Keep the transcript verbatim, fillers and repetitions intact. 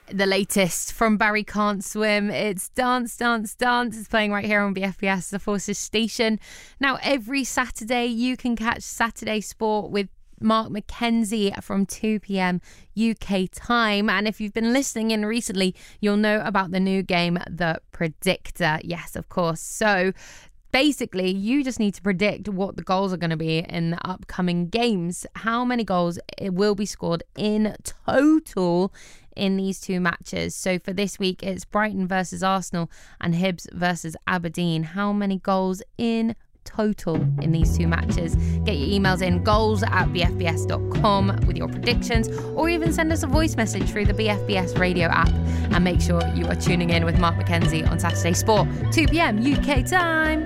the latest from Barry Can't Swim. It's Dance, Dance, Dance. It's playing right here on B F B S, the Forces station. Now, every Saturday, you can catch Saturday Sport with Mark Mackenzie from two p.m. U K time. And if you've been listening in recently, you'll know about the new game, The Predictor. Yes, of course. So basically, you just need to predict what the goals are going to be in the upcoming games. How many goals it will be scored in total in these two matches. So for this week, it's Brighton versus Arsenal and Hibs versus Aberdeen. How many goals in total in these two matches? Get your emails in, goals at b f b s dot com with your predictions, or even send us a voice message through the B F B S radio app. And make sure you are tuning in with Mark Mackenzie on Saturday Sport, two p.m. U K time.